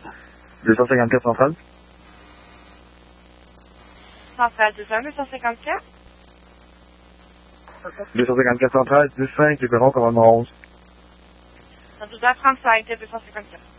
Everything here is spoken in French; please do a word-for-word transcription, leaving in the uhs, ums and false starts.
deux cent cinquante-quatre centrale. Centrale deux un, deux cent cinquante-quatre. deux cent cinquante-quatre centrale, dix cinq, les perrons, commandement onze. Dans douze heures trente-cinq, deux cent cinquante-quatre.